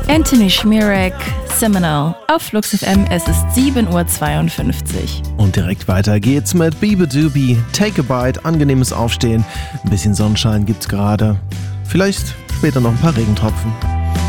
Anthony Schmierek, Seminole. Auf Flux FM, es ist 7:52 Uhr. Und direkt weiter geht's mit Bebe Doobie, Take a Bite, angenehmes Aufstehen. Ein bisschen Sonnenschein gibt's gerade. Vielleicht später noch ein paar Regentropfen.